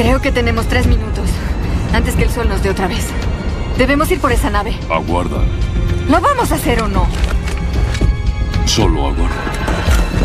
Creo que tenemos 3 minutos, antes que el sol nos dé otra vez. Debemos ir por esa nave. Aguarda. ¿Lo vamos a hacer o no? Solo aguarda.